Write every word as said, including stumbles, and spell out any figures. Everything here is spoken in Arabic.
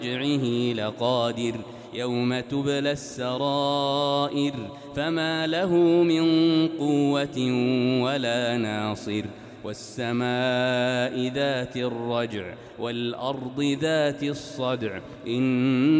رجعه لقادر يوم تبلى السرائر فما له من قوة ولا ناصر والسماء ذات الرجع والأرض ذات الصدع إن